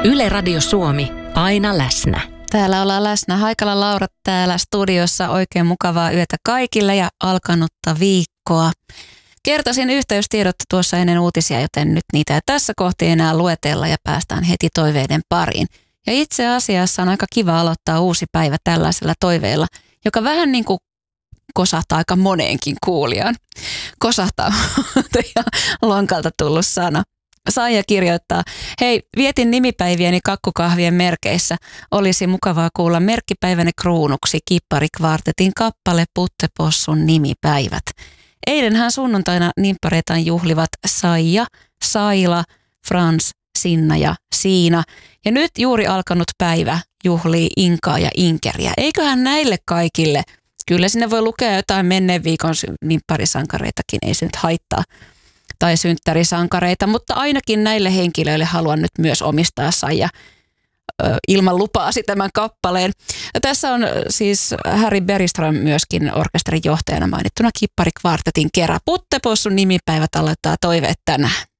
Yle Radio Suomi, aina läsnä. Täällä ollaan läsnä. Haikala Laura täällä studiossa. Oikein mukavaa yötä kaikille ja alkanutta viikkoa. Kertasin yhteystiedot tuossa ennen uutisia, joten nyt niitä ei tässä kohti enää luetella ja päästään heti toiveiden pariin. Ja itse asiassa on aika kiva aloittaa uusi päivä tällaisella toiveella, joka vähän niin kuin kosahtaa aika moneenkin kuulijaan. Kosahtaa ja lonkalta tullut sana. Saija kirjoittaa, hei, vietin nimipäiviäni kakkukahvien merkeissä. Olisi mukavaa kuulla merkkipäiväni kruunuksi Kipparikvartetin kappale Puttepossun nimipäivät. Eilenhän sunnuntaina nimppareitaan juhlivat Saija, Saila, Frans, Sinna ja Siina. Ja nyt juuri alkanut päivä juhlii Inkaa ja Inkeriä. Eiköhän näille kaikille, kyllä sinne voi lukea jotain menneen viikon nimpparisankareitakin, ei se nyt haittaa. Tai synttärisankareita, mutta ainakin näille henkilöille haluan nyt myös omistaa Saija ilman lupaasi tämän kappaleen. Ja tässä on siis Harry Bergström myöskin orkesterin johtajana mainittuna Kipparikvartetin kerran. Puttepossun nimipäivät aloittaa toiveet tänään.